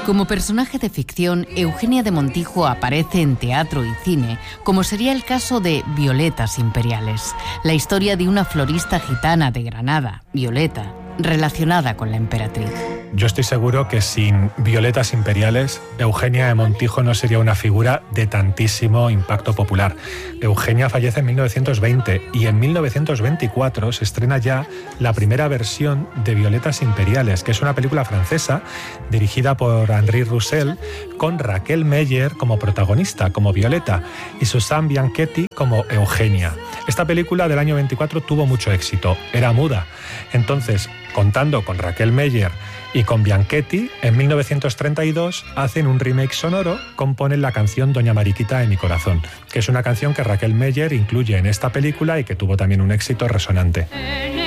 Como personaje de ficción, Eugenia de Montijo aparece en teatro y cine, como sería el caso de Violetas Imperiales, la historia de una florista gitana de Granada, Violeta, relacionada con la emperatriz. Yo estoy seguro que sin Violetas Imperiales, Eugenia de Montijo no sería una figura de tantísimo impacto popular. Eugenia fallece en 1920 y en 1924 se estrena ya la primera versión de Violetas Imperiales, que es una película francesa dirigida por Henri Roussel, con Raquel Meyer como protagonista, como Violeta, y Susanne Bianchetti como Eugenia. Esta película del año 24 tuvo mucho éxito, era muda. Entonces, contando con Raquel Meyer y con Bianchetti, en 1932 hacen un remake sonoro, componen la canción Doña Mariquita de mi corazón, que es una canción que Raquel Meyer incluye en esta película y que tuvo también un éxito resonante.